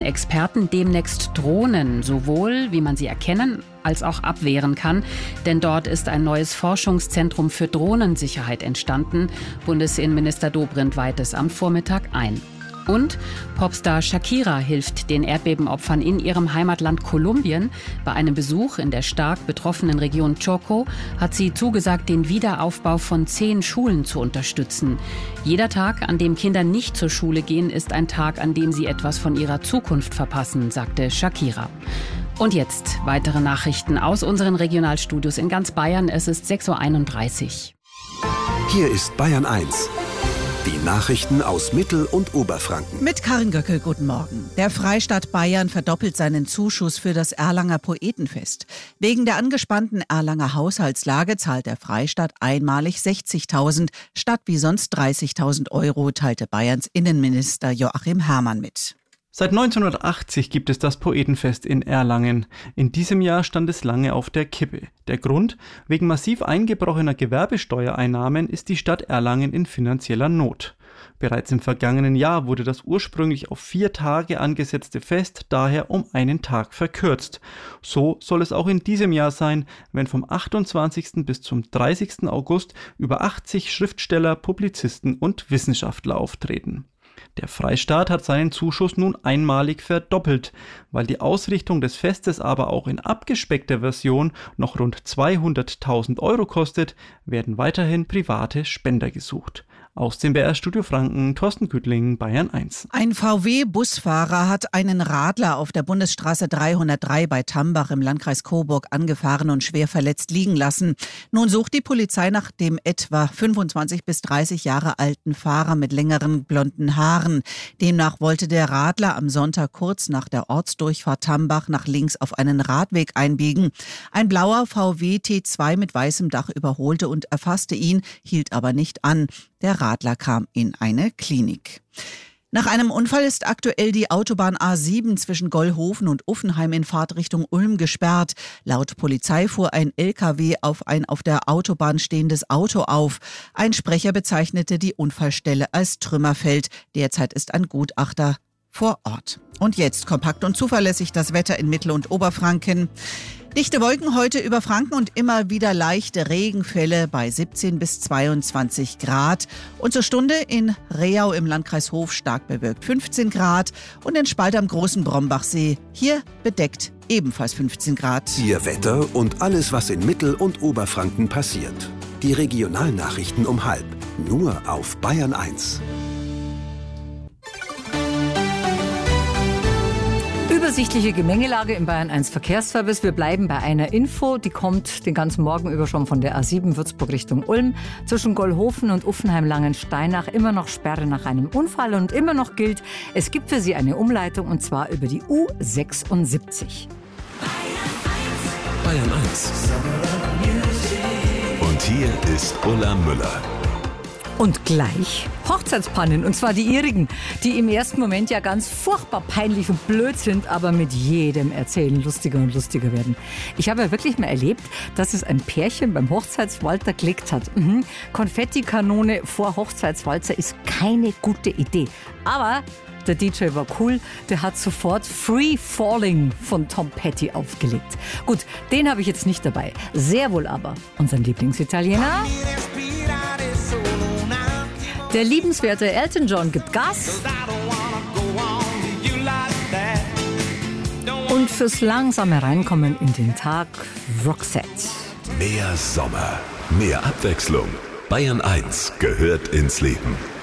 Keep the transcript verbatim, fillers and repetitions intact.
Experten demnächst Drohnen, sowohl wie man sie erkennen als auch abwehren kann. Denn dort ist ein neues Forschungszentrum für Drohnensicherheit entstanden. Bundesinnenminister Dobrindt weiht es am Vormittag ein. Und Popstar Shakira hilft den Erdbebenopfern in ihrem Heimatland Kolumbien. Bei einem Besuch in der stark betroffenen Region Chocó hat sie zugesagt, den Wiederaufbau von zehn Schulen zu unterstützen. Jeder Tag, an dem Kinder nicht zur Schule gehen, ist ein Tag, an dem sie etwas von ihrer Zukunft verpassen, sagte Shakira. Und jetzt weitere Nachrichten aus unseren Regionalstudios in ganz Bayern. Es ist sechs Uhr einunddreißig. Hier ist Bayern eins. Die Nachrichten aus Mittel- und Oberfranken. Mit Karin Göckel, guten Morgen. Der Freistaat Bayern verdoppelt seinen Zuschuss für das Erlanger Poetenfest. Wegen der angespannten Erlanger Haushaltslage zahlt der Freistaat einmalig sechzigtausend statt wie sonst dreißigtausend Euro, teilte Bayerns Innenminister Joachim Herrmann mit. Seit neunzehnhundertachtzig gibt es das Poetenfest in Erlangen. In diesem Jahr stand es lange auf der Kippe. Der Grund? Wegen massiv eingebrochener Gewerbesteuereinnahmen ist die Stadt Erlangen in finanzieller Not. Bereits im vergangenen Jahr wurde das ursprünglich auf vier Tage angesetzte Fest daher um einen Tag verkürzt. So soll es auch in diesem Jahr sein, wenn vom achtundzwanzigsten bis zum dreißigsten August über achtzig Schriftsteller, Publizisten und Wissenschaftler auftreten. Der Freistaat hat seinen Zuschuss nun einmalig verdoppelt. Weil die Ausrichtung des Festes aber auch in abgespeckter Version noch rund zweihunderttausend Euro kostet, werden weiterhin private Spender gesucht. Aus dem B R-Studio Franken, Thorsten Güttling, Bayern eins. Ein V W-Busfahrer hat einen Radler auf der Bundesstraße dreihundertdrei bei Tambach im Landkreis Coburg angefahren und schwer verletzt liegen lassen. Nun sucht die Polizei nach dem etwa fünfundzwanzig bis dreißig Jahre alten Fahrer mit längeren blonden Haaren. Demnach wollte der Radler am Sonntag kurz nach der Ortsdurchfahrt Tambach nach links auf einen Radweg einbiegen. Ein blauer V W T zwei mit weißem Dach überholte und erfasste ihn, hielt aber nicht an. Der Radler kam in eine Klinik. Nach einem Unfall ist aktuell die Autobahn A sieben zwischen Gollhofen und Uffenheim in Fahrtrichtung Ulm gesperrt. Laut Polizei fuhr ein L K W auf ein auf der Autobahn stehendes Auto auf. Ein Sprecher bezeichnete die Unfallstelle als Trümmerfeld. Derzeit ist ein Gutachter vor Ort. Und jetzt kompakt und zuverlässig das Wetter in Mittel- und Oberfranken. Dichte Wolken heute über Franken und immer wieder leichte Regenfälle bei siebzehn bis zweiundzwanzig Grad. Und zur Stunde in Reau im Landkreis Hof stark bewölkt fünfzehn Grad. Und in Spalt am Großen Brombachsee hier bedeckt ebenfalls fünfzehn Grad. Ihr Wetter und alles, was in Mittel- und Oberfranken passiert. Die Regionalnachrichten um halb. Nur auf Bayern eins. Übersichtliche Gemengelage im Bayern eins Verkehrsservice. Wir bleiben bei einer Info, die kommt den ganzen Morgen über schon von der A sieben Würzburg Richtung Ulm. Zwischen Gollhofen und Uffenheim-Langensteinach immer noch Sperre nach einem Unfall und immer noch gilt, es gibt für Sie eine Umleitung und zwar über die U sechsundsiebzig. Bayern eins. Und hier ist Ulla Müller. Und gleich Hochzeitspannen, und zwar die ihrigen, die im ersten Moment ja ganz furchtbar peinlich und blöd sind, aber mit jedem Erzählen lustiger und lustiger werden. Ich habe ja wirklich mal erlebt, dass es ein Pärchen beim Hochzeitswalzer gelegt hat. Mhm. Konfettikanone vor Hochzeitswalzer ist keine gute Idee. Aber der D J war cool, der hat sofort Free Falling von Tom Petty aufgelegt. Gut, den habe ich jetzt nicht dabei. Sehr wohl aber unseren Lieblingsitaliener. Der liebenswerte Elton John gibt Gas. Und fürs langsame Reinkommen in den Tag Roxette. Mehr Sommer, mehr Abwechslung. Bayern eins gehört ins Leben.